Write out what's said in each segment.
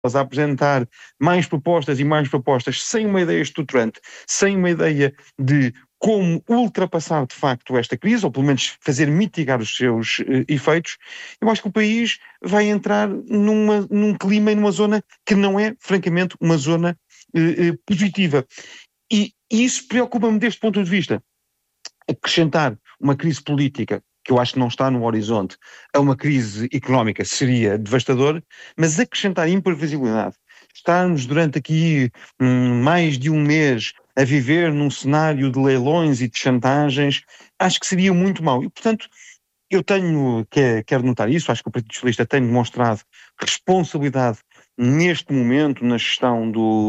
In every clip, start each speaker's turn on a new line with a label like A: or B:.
A: a apresentar mais propostas e mais propostas, sem uma ideia estruturante, sem uma ideia de como ultrapassar de facto esta crise, ou pelo menos fazer mitigar os seus efeitos, eu acho que o país vai entrar num clima e numa zona que não é, francamente, uma zona positiva. E isso preocupa-me deste ponto de vista. Acrescentar uma crise política, que eu acho que não está no horizonte, a uma crise económica seria devastador, mas acrescentar imprevisibilidade, estarmos durante aqui mais de um mês a viver num cenário de leilões e de chantagens, acho que seria muito mau. E, portanto, eu quero notar isso, acho que o Partido Socialista tem demonstrado responsabilidade neste momento na gestão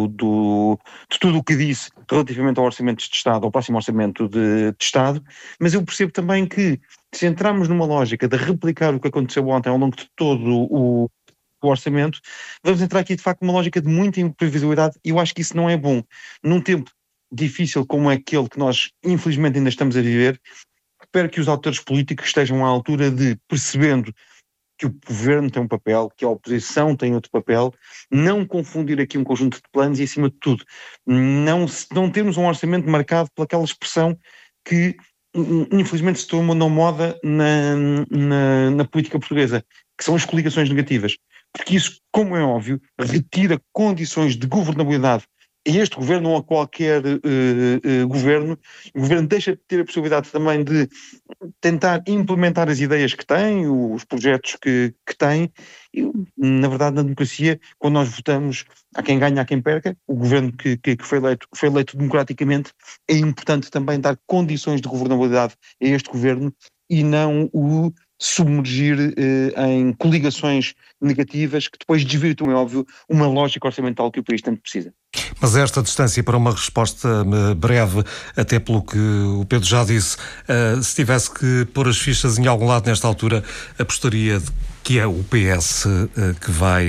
A: de tudo o que disse relativamente ao orçamento de Estado, ao próximo orçamento de Estado, mas eu percebo também que se entrarmos numa lógica de replicar o que aconteceu ontem ao longo de todo o orçamento, vamos entrar aqui de facto numa lógica de muita imprevisibilidade e eu acho que isso não é bom. Num tempo difícil como aquele que nós infelizmente ainda estamos a viver, espero que os autores políticos estejam à altura de, percebendo que o governo tem um papel, que a oposição tem outro papel, não confundir aqui um conjunto de planos e, acima de tudo, não termos um orçamento marcado pelaquela expressão que, infelizmente, se tornou uma moda na política portuguesa, que são as coligações negativas. Porque isso, como é óbvio, retira condições de governabilidade a este governo ou a qualquer governo. O governo deixa de ter a possibilidade também de tentar implementar as ideias que tem, os projetos que tem, e na verdade na democracia, quando nós votamos, há quem ganha, há quem perca, o governo que foi eleito democraticamente, é importante também dar condições de governabilidade a este governo e não o submergir em coligações negativas que depois desvirtuam, é óbvio, uma lógica orçamental que o país tanto precisa.
B: Mas esta distância para uma resposta breve, até pelo que o Pedro já disse, se tivesse que pôr as fichas em algum lado nesta altura, apostaria que é o PS que vai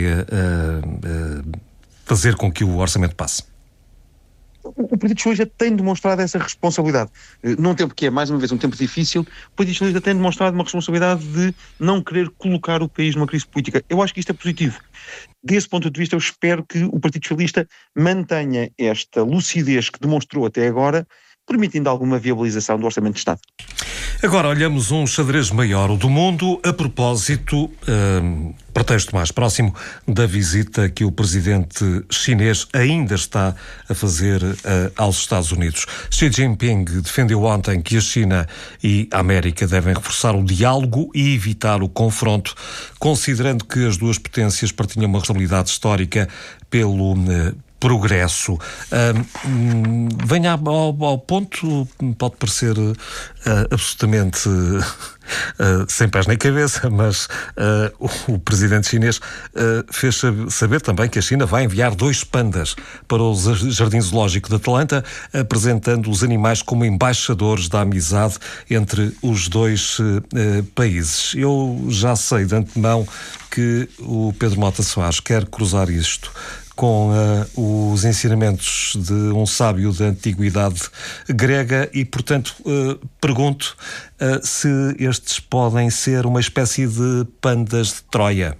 B: fazer com que o orçamento passe.
A: O Partido Socialista tem demonstrado essa responsabilidade. Num tempo que é, mais uma vez, um tempo difícil, o Partido Socialista tem demonstrado uma responsabilidade de não querer colocar o país numa crise política. Eu acho que isto é positivo. Desse ponto de vista, eu espero que o Partido Socialista mantenha esta lucidez que demonstrou até agora, permitindo alguma viabilização do Orçamento de Estado.
B: Agora olhamos um xadrez maior, o do mundo, a propósito, pretexto mais próximo, da visita que o presidente chinês ainda está a fazer aos Estados Unidos. Xi Jinping defendeu ontem que a China e a América devem reforçar o diálogo e evitar o confronto, considerando que as duas potências partilham uma responsabilidade histórica pelo progresso. Venha ao ponto, pode parecer absolutamente sem pés nem cabeça, mas o presidente chinês fez saber também que a China vai enviar 2 pandas para o Jardim Zoológico de Atlanta, apresentando os animais como embaixadores da amizade entre os dois países. Eu já sei de antemão que o Pedro Mota Soares quer cruzar isto com os ensinamentos de um sábio da antiguidade grega e, portanto, pergunto se estes podem ser uma espécie de pandas de Troia.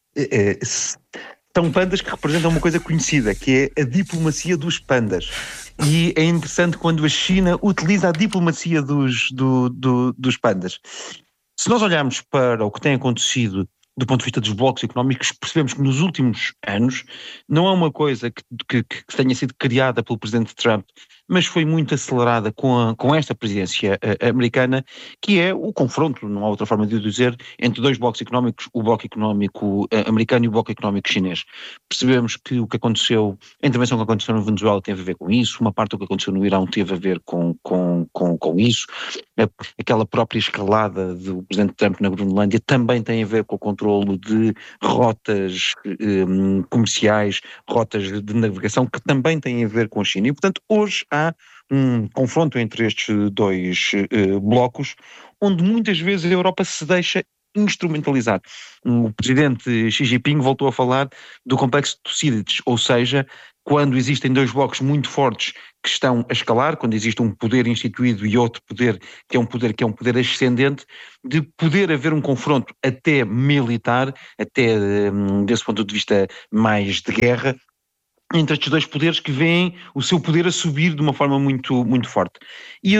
A: São pandas que representam uma coisa conhecida, que é a diplomacia dos pandas. E é interessante quando a China utiliza a diplomacia dos pandas. Se nós olharmos para o que tem acontecido do ponto de vista dos blocos económicos, percebemos que nos últimos anos não é uma coisa que tenha sido criada pelo presidente Trump, mas foi muito acelerada com esta presidência americana, que é o confronto, não há outra forma de o dizer, entre 2 blocos económicos, o bloco económico americano e o bloco económico chinês. Percebemos que o que aconteceu, a intervenção que aconteceu na Venezuela teve a ver com isso, uma parte do que aconteceu no Irão teve a ver com isso, aquela própria escalada do presidente Trump na Groenlândia também tem a ver com o controlo de rotas comerciais, rotas de navegação, que também têm a ver com a China. E, portanto, hoje há um confronto entre estes 2 blocos, onde muitas vezes a Europa se deixa instrumentalizar. O presidente Xi Jinping voltou a falar do complexo de Tucídides, ou seja, quando existem dois blocos muito fortes que estão a escalar, quando existe um poder instituído e outro poder que é um poder ascendente, de poder haver um confronto até militar, até desse ponto de vista mais de guerra, entre estes dois poderes que veem o seu poder a subir de uma forma muito, muito forte. E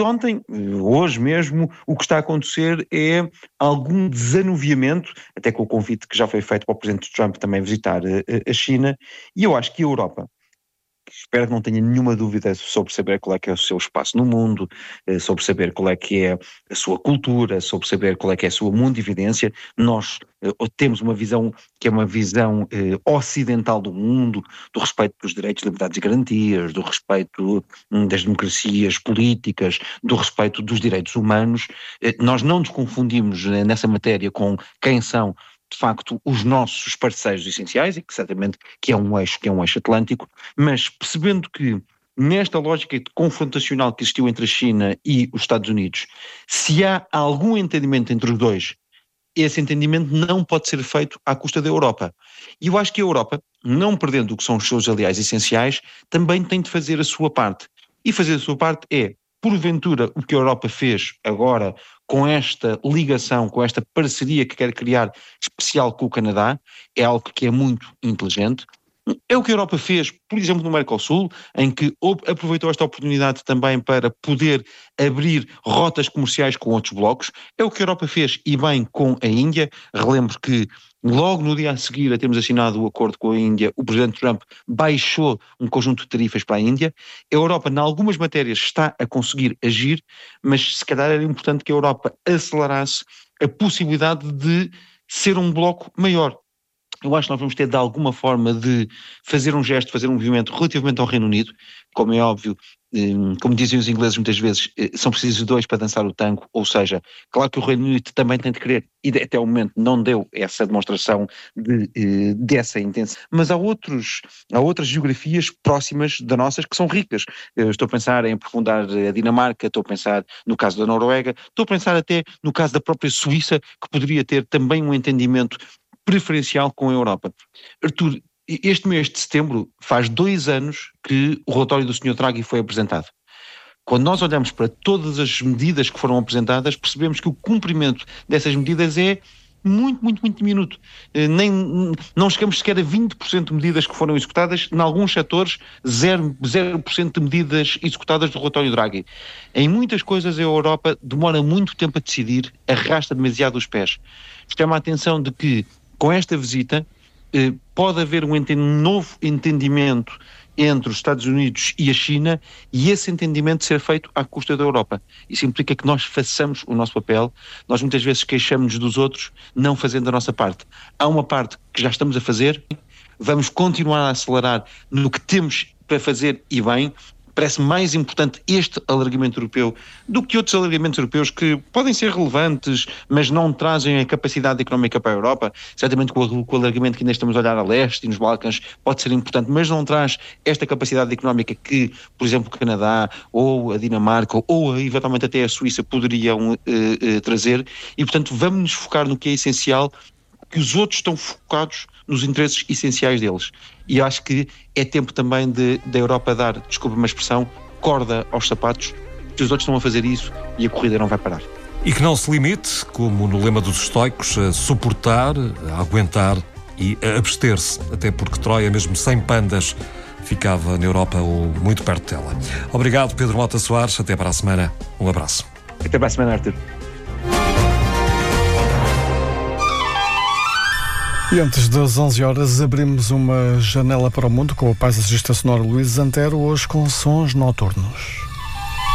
A: hoje mesmo, o que está a acontecer é algum desanuviamento, até com o convite que já foi feito para o presidente Trump também visitar a China, e eu acho que a Europa, espero que não tenha nenhuma dúvida sobre saber qual é que é o seu espaço no mundo, sobre saber qual é que é a sua cultura, sobre saber qual é que é a sua mundividência. Nós temos uma visão que é uma visão ocidental do mundo, do respeito dos direitos, liberdades e garantias, do respeito das democracias políticas, do respeito dos direitos humanos. Nós não nos confundimos nessa matéria com quem são de facto os nossos parceiros essenciais, e que certamente que é um eixo atlântico, mas percebendo que nesta lógica confrontacional que existiu entre a China e os Estados Unidos, se há algum entendimento entre os dois, esse entendimento não pode ser feito à custa da Europa. E eu acho que a Europa, não perdendo o que são os seus aliados essenciais, também tem de fazer a sua parte. E fazer a sua parte é, porventura, o que a Europa fez agora com esta ligação, com esta parceria que quer criar especial com o Canadá, é algo que é muito inteligente. É o que a Europa fez, por exemplo, no Mercosul, em que aproveitou esta oportunidade também para poder abrir rotas comerciais com outros blocos. É o que a Europa fez, e bem, com a Índia. Relembro que logo no dia a seguir a termos assinado o acordo com a Índia, o presidente Trump baixou um conjunto de tarifas para a Índia. A Europa, em algumas matérias, está a conseguir agir, mas se calhar era importante que a Europa acelerasse a possibilidade de ser um bloco maior. Eu acho que nós vamos ter de alguma forma de fazer um gesto, fazer um movimento relativamente ao Reino Unido. Como é óbvio, como dizem os ingleses muitas vezes, são precisos dois para dançar o tango, ou seja, claro que o Reino Unido também tem de querer, e até o momento não deu essa demonstração dessa intenção, mas há outras geografias próximas da nossas que são ricas. Eu estou a pensar em aprofundar a Dinamarca, estou a pensar no caso da Noruega, estou a pensar até no caso da própria Suíça, que poderia ter também um entendimento preferencial com a Europa. Artur, este mês de setembro faz 2 anos que o relatório do Sr. Draghi foi apresentado. Quando nós olhamos para todas as medidas que foram apresentadas, percebemos que o cumprimento dessas medidas é muito, muito, muito diminuto. Não chegamos sequer a 20% de medidas que foram executadas, em alguns setores 0% de medidas executadas do relatório Draghi. Em muitas coisas a Europa demora muito tempo a decidir, arrasta demasiado os pés. Chama a atenção de que com esta visita pode haver um novo entendimento entre os Estados Unidos e a China, e esse entendimento ser feito à custa da Europa. Isso implica que nós façamos o nosso papel. Nós muitas vezes queixamos-nos dos outros, não fazendo a nossa parte. Há uma parte que já estamos a fazer, vamos continuar a acelerar no que temos para fazer, e bem. Parece mais importante este alargamento europeu do que outros alargamentos europeus que podem ser relevantes, mas não trazem a capacidade económica para a Europa. Certamente com o alargamento que ainda estamos a olhar a leste e nos Balcãs pode ser importante, mas não traz esta capacidade económica que, por exemplo, o Canadá ou a Dinamarca ou eventualmente até a Suíça poderiam trazer, e portanto vamos nos focar no que é essencial, que os outros estão focados nos interesses essenciais deles. E acho que é tempo também da Europa dar, desculpa uma expressão, corda aos sapatos, que os outros estão a fazer isso e a corrida não vai parar.
B: E que não se limite, como no lema dos estoicos, a suportar, a aguentar e a abster-se, até porque Troia, mesmo sem pandas, ficava na Europa ou muito perto dela. Obrigado, Pedro Mota Soares. Até para a semana. Um abraço.
A: Até para a semana, Artur.
C: E antes das 11 horas abrimos uma janela para o mundo com o paisagista sonoro Luís Antero, hoje com sons noturnos.